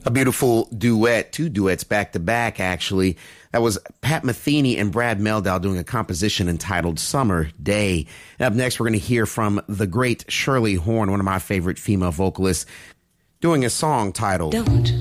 A beautiful duet, two duets back to back, actually. That was Pat Metheny and Brad Mehldau doing a composition entitled Summer Day. And up next, we're going to hear from the great Shirley Horn, one of my favorite female vocalists, doing a song titled Don't